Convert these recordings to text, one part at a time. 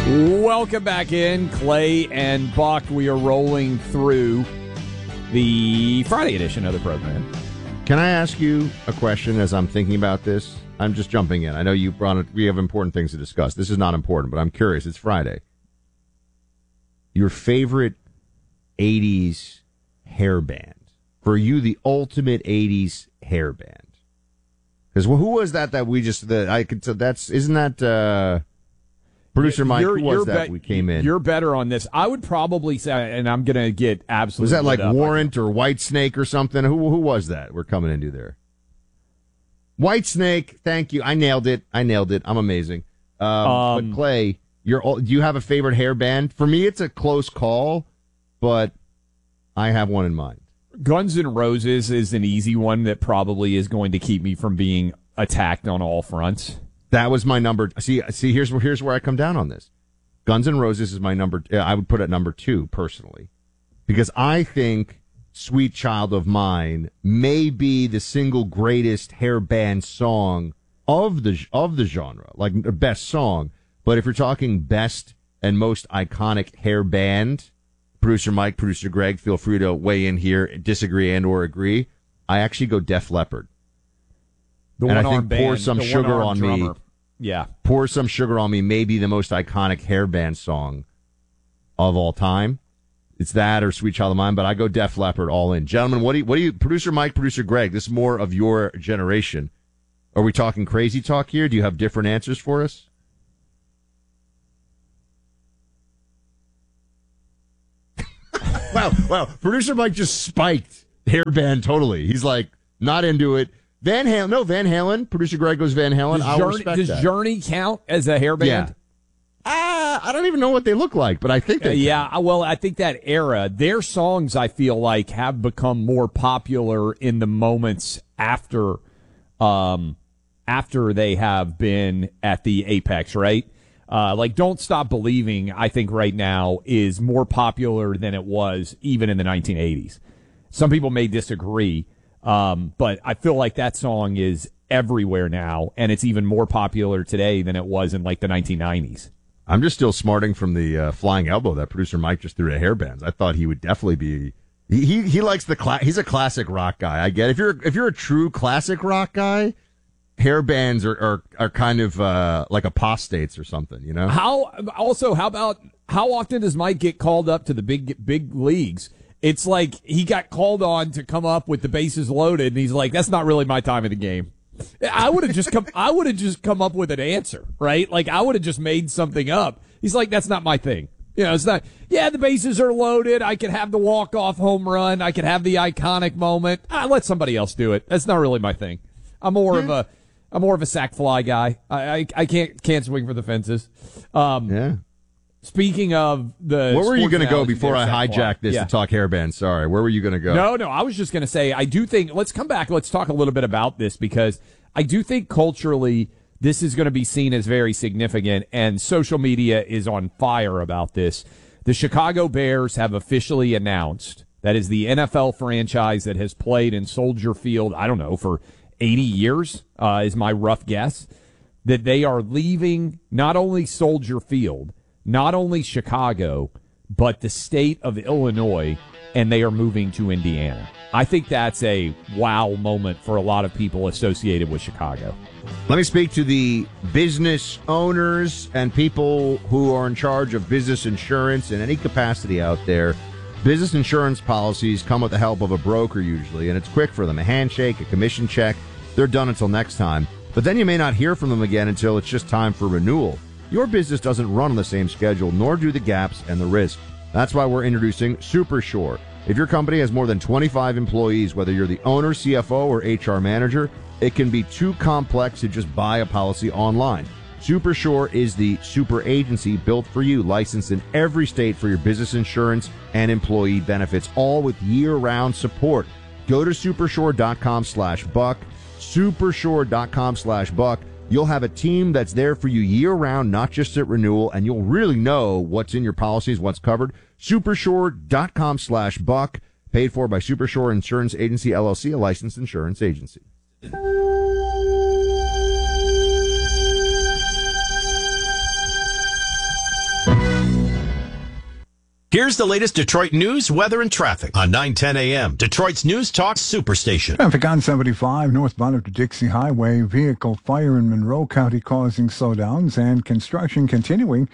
Welcome back in, Clay and Buck. We are rolling through the Friday edition of the program. Can I ask you a question as I'm thinking about this? I'm just jumping in. I know you brought it. We have important things to discuss. This is not important, but I'm curious. It's Friday. Your favorite 80s hair band. For you, the ultimate 80s hair band. Because who was that we just... Isn't that... Producer Mike, who was that we came in? You're better on this. I would probably say, and I'm going to get absolutely... Was that like Warrant or Whitesnake or something? Who was that we're coming into there? Whitesnake, thank you. I nailed it. I'm amazing. But Clay, do you have a favorite hair band? For me, it's a close call, but I have one in mind. Guns N' Roses is an easy one that probably is going to keep me from being attacked on all fronts. That was my number. See, here's where I come down on this. Guns N' Roses is my number. I would put it number 2 personally, because I think "Sweet Child of Mine" may be the single greatest hair band song of the genre, like best song. But if you're talking best and most iconic hair band, producer Mike, producer Greg, feel free to weigh in here, disagree and or agree. I actually go Def Leppard. The and I one-arm think band, "Pour Some Sugar on drummer. Me." Yeah. "Pour Some Sugar on Me" may be the most iconic hair band song of all time. It's that or "Sweet Child of Mine," but I go Def Leppard all in. Gentlemen, what do you, producer Mike, producer Greg, this is more of your generation. Are we talking crazy talk here? Do you have different answers for us? Wow. Producer Mike just spiked hair band totally. He's like, not into it. Van Halen. Producer Greg goes Van Halen. Does Journey count as a hair band? Yeah. I don't even know what they look like, but I think they can. Well, I think that era, their songs, I feel like, have become more popular in the moments after they have been at the apex, right? Like "Don't Stop Believing," I think right now is more popular than it was even in the 1980s. Some people may disagree. But I feel like that song is everywhere now, and it's even more popular today than it was in like the 1990s. I'm just still smarting from the flying elbow that producer Mike just threw at hair bands. I thought he would definitely be. He likes he's a classic rock guy. I get if you're a true classic rock guy, hair bands are kind of like apostates or something, you know. How often does Mike get called up to the big leagues? It's like he got called on to come up with the bases loaded, and he's like, "That's not really my time of the game." I would have just come up with an answer, right? Like I would have just made something up. He's like, "That's not my thing." You know, it's not. Yeah, the bases are loaded. I could have the walk-off home run. I could have the iconic moment. Let somebody else do it. That's not really my thing. I'm more of a sack fly guy. I can't swing for the fences. Yeah. Speaking of the... Where were you going to go before I hijacked this to talk hairband? Sorry. Where were you going to go? No. I was just going to say, I do think... Let's come back. Let's talk a little bit about this, because I do think culturally this is going to be seen as very significant, and social media is on fire about this. The Chicago Bears have officially announced, that is the NFL franchise that has played in Soldier Field, I don't know, for 80 years, is my rough guess, that they are leaving not only Soldier Field, not only Chicago, but the state of Illinois, and they are moving to Indiana. I think that's a wow moment for a lot of people associated with Chicago. Let me speak to the business owners and people who are in charge of business insurance in any capacity out there. Business insurance policies come with the help of a broker usually, and it's quick for them. A handshake, a commission check, they're done until next time. But then you may not hear from them again until it's just time for renewal. Your business doesn't run on the same schedule, nor do the gaps and the risk. That's why we're introducing SuperSure. If your company has more than 25 employees, whether you're the owner, CFO, or HR manager, it can be too complex to just buy a policy online. SuperSure is the super agency built for you, licensed in every state for your business insurance and employee benefits, all with year-round support. Go to supersure.com/buck, supersure.com/buck. You'll have a team that's there for you year-round, not just at renewal, and you'll really know what's in your policies, what's covered. Supersure.com/buck, paid for by Supersure Insurance Agency, LLC, a licensed insurance agency. Here's the latest Detroit news, weather, and traffic on 9:10 a.m. Detroit's News Talk Superstation. Traffic on 75 northbound of the Dixie Highway. Vehicle fire in Monroe County causing slowdowns and construction continuing.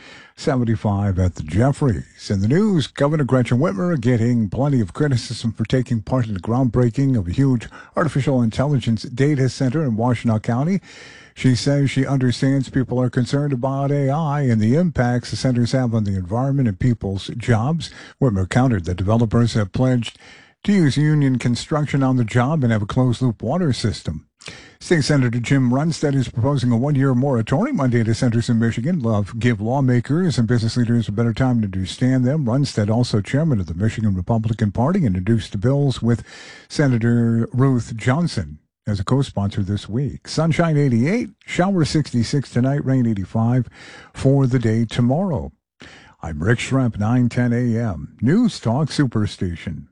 75 at the Jeffries. In the news, Governor Gretchen Whitmer getting plenty of criticism for taking part in the groundbreaking of a huge artificial intelligence data center in Washtenaw County. She says she understands people are concerned about AI and the impacts the centers have on the environment and people's jobs. Whitmer countered that developers have pledged to use union construction on the job and have a closed-loop water system. State Senator Jim Runstead is proposing a one-year moratorium on data centers in Michigan. Give lawmakers and business leaders a better time to understand them. Runstead, also chairman of the Michigan Republican Party, introduced the bills with Senator Ruth Johnson as a co-sponsor this week. Sunshine 88, shower 66 tonight, rain 85 for the day tomorrow. I'm Rick Schremp, 9:10 a.m. News Talk Superstation.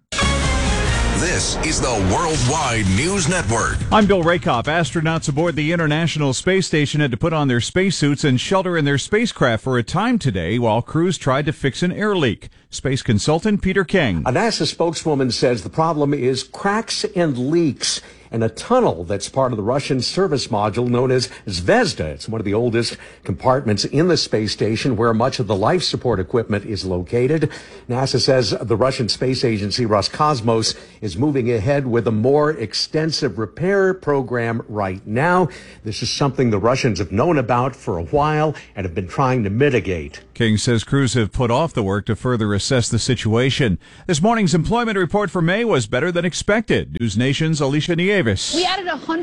This is the Worldwide News Network. I'm Bill Rakoff. Astronauts aboard the International Space Station had to put on their spacesuits and shelter in their spacecraft for a time today while crews tried to fix an air leak. Space consultant Peter King. A NASA spokeswoman says the problem is cracks and leaks in a tunnel that's part of the Russian service module known as Zvezda. It's one of the oldest compartments in the space station where much of the life support equipment is located. NASA says the Russian space agency Roscosmos is moving ahead with a more extensive repair program right now. This is something the Russians have known about for a while and have been trying to mitigate. King says crews have put off the work to further assess the situation. This morning's employment report for May was better than expected. News Nation's Alicia Nieves. We added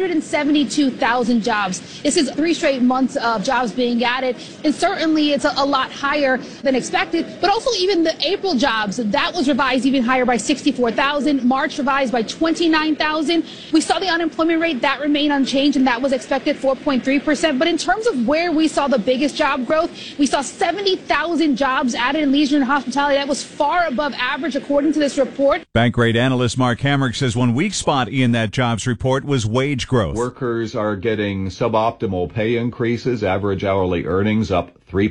172,000 jobs. This is 3 straight months of jobs being added, and certainly it's a lot higher than expected. But also even the April jobs, that was revised even higher by 64,000. March revised by 29,000. We saw the unemployment rate, that remained unchanged, and that was expected 4.3%. But in terms of where we saw the biggest job growth, we saw 70,000 jobs added in leisure and hospitality. That was far above average, according to this report. Bankrate analyst Mark Hamrick says one weak spot in that jobs report was wage growth. Workers are getting suboptimal pay increases, average hourly earnings up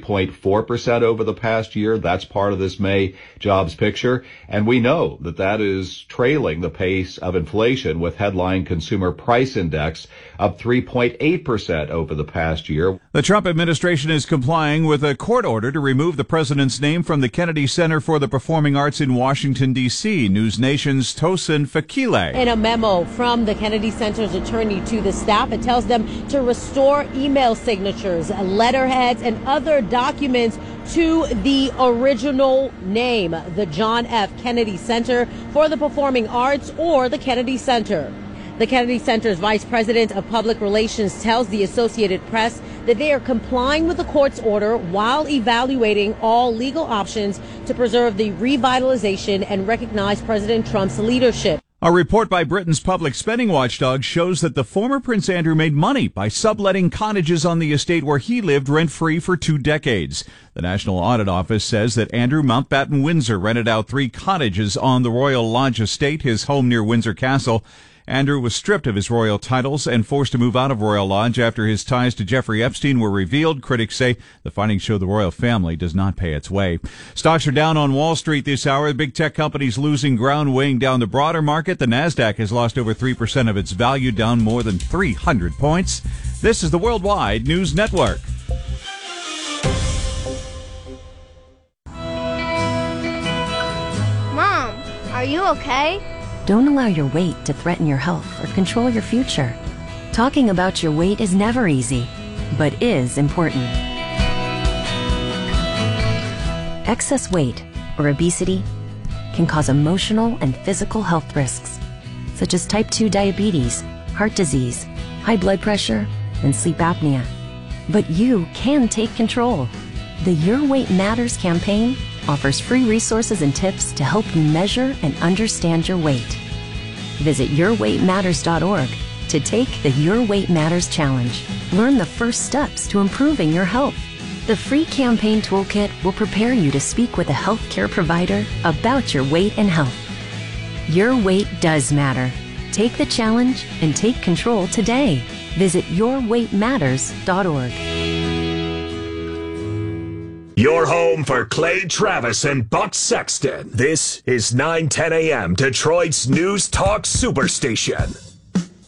3.4% over the past year. That's part of this May jobs picture. And we know that that is trailing the pace of inflation, with headline consumer price index up 3.8% over the past year. The Trump administration is complying with a court order to remove the president's name from the Kennedy Center for the Performing Arts in Washington, D.C. News Nation's Tosin Fakile. In a memo from the Kennedy Center's attorney to the staff, it tells them to restore email signatures, letterheads, and other documents to the original name, the John F. Kennedy Center for the Performing Arts, or the Kennedy Center. The Kennedy Center's vice president of public relations tells the Associated Press that they are complying with the court's order while evaluating all legal options to preserve the revitalization and recognize President Trump's leadership. A report by Britain's public spending watchdog shows that the former Prince Andrew made money by subletting cottages on the estate where he lived rent-free for 2 decades. The National Audit Office says that Andrew Mountbatten Windsor rented out 3 cottages on the Royal Lodge estate, his home near Windsor Castle. Andrew was stripped of his royal titles and forced to move out of Royal Lodge after his ties to Jeffrey Epstein were revealed. Critics say the findings show the royal family does not pay its way. Stocks are down on Wall Street this hour. The big tech companies losing ground, weighing down the broader market. The Nasdaq has lost over 3% of its value, down more than 300 points. This is the Worldwide News Network. Mom, are you okay? Don't allow your weight to threaten your health or control your future. Talking about your weight is never easy, but is important. Excess weight, or obesity, can cause emotional and physical health risks, such as type 2 diabetes, heart disease, high blood pressure, and sleep apnea. But you can take control. The Your Weight Matters campaign offers free resources and tips to help you measure and understand your weight. Visit yourweightmatters.org to take the Your Weight Matters Challenge. Learn the first steps to improving your health. The free campaign toolkit will prepare you to speak with a healthcare provider about your weight and health. Your weight does matter. Take the challenge and take control today. Visit yourweightmatters.org. Your home for Clay Travis and Buck Sexton. This is 910 a.m. Detroit's News Talk Superstation.